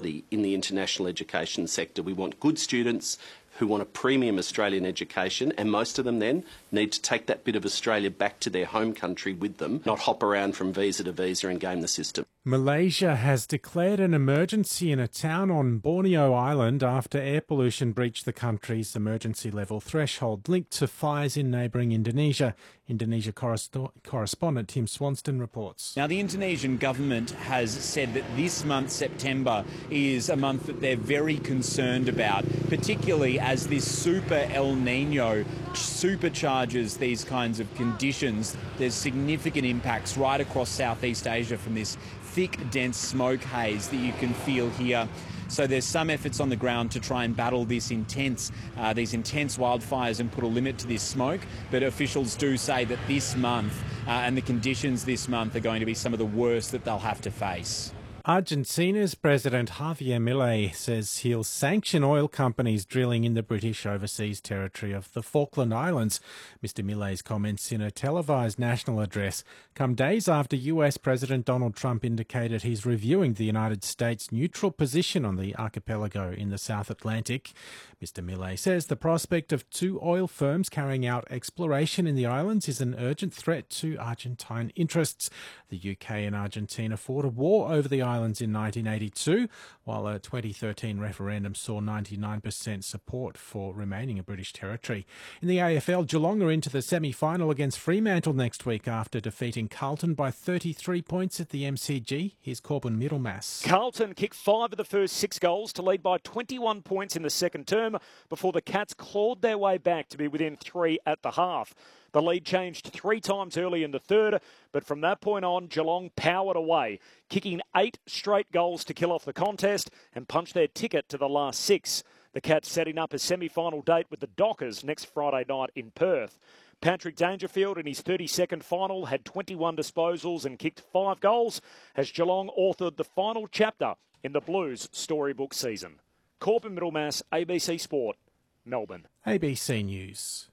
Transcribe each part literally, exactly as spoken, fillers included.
desperately in the international education sector. We want good students who want a premium Australian education, and most of them then need to take that bit of Australia back to their home country with them, not hop around from visa to visa and game the system. Malaysia has declared an emergency in a town on Borneo Island after air pollution breached the country's emergency level threshold linked to fires in neighbouring Indonesia. Indonesia corres- correspondent Tim Swanston reports. Now, the Indonesian government has said that this month, September, is a month that they're very concerned about, particularly as this super El Nino supercharges these kinds of conditions. There's significant impacts right across Southeast Asia from this thick, dense smoke haze that you can feel here. So there's some efforts on the ground to try and battle this intense, uh, these intense wildfires and put a limit to this smoke. But officials do say that this month uh, and the conditions this month are going to be some of the worst that they'll have to face. Argentina's President Javier Milei says he'll sanction oil companies drilling in the British overseas territory of the Falkland Islands. Mister Milei's comments in a televised national address come days after U S President Donald Trump indicated he's reviewing the United States' neutral position on the archipelago in the South Atlantic. Mister Milei says the prospect of two oil firms carrying out exploration in the islands is an urgent threat to Argentine interests. The U K and Argentina fought a war over the islands in nineteen eighty-two, while a twenty thirteen referendum saw ninety-nine percent support for remaining a British territory. In the A F L, Geelong are into the semi-final against Fremantle next week after defeating Carlton by thirty-three points at the M C G. Here's Corbin Middlemass. Carlton kicked five of the first six goals to lead by twenty-one points in the second term before the Cats clawed their way back to be within three at the half. The lead changed three times early in the third, but from that point on, Geelong powered away, kicking eight straight goals to kill off the contest and punch their ticket to the last six. The Cats setting up a semi-final date with the Dockers next Friday night in Perth. Patrick Dangerfield in his thirty-second final had twenty-one disposals and kicked five goals as Geelong authored the final chapter in the Blues storybook season. Corbin Middlemass, A B C Sport, Melbourne. A B C News.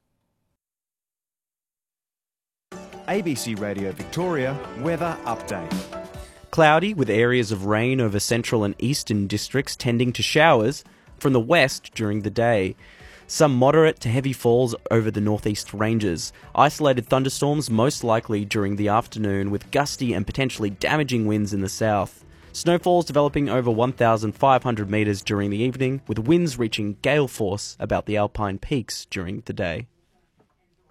A B C Radio Victoria weather update. Cloudy with areas of rain over central and eastern districts tending to showers from the west during the day. Some moderate to heavy falls over the northeast ranges. Isolated thunderstorms most likely during the afternoon with gusty and potentially damaging winds in the south. Snowfalls developing over one thousand five hundred metres during the evening with winds reaching gale force about the Alpine peaks during the day.